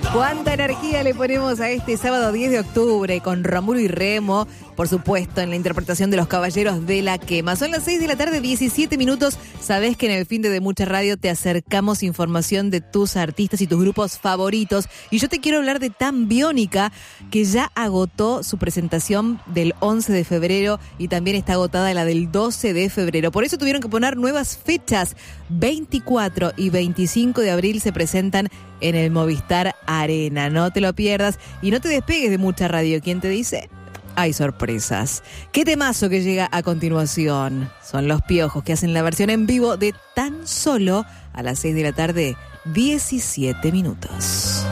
Cuánta energía le ponemos a este sábado 10 de octubre con Rómulo y Remo, por supuesto, en la interpretación de Los Caballeros de la Quema. Son las 6 de la tarde, 17 minutos. Sabés que en el fin de Mucha Radio te acercamos información de tus artistas y tus grupos favoritos. Y yo te quiero hablar de Tan Biónica, que ya agotó su presentación del 11 de febrero y también está agotada la del 12 de febrero. Por eso tuvieron que poner nuevas fechas. 24 y 25 de abril se presentan en el Movistar Arena. No te lo pierdas y no te despegues de Mucha Radio. ¿Quién te dice? Hay sorpresas. ¿Qué temazo que llega a continuación? Son Los Piojos, que hacen la versión en vivo de Tan Solo a las 6 de la tarde, 17 minutos.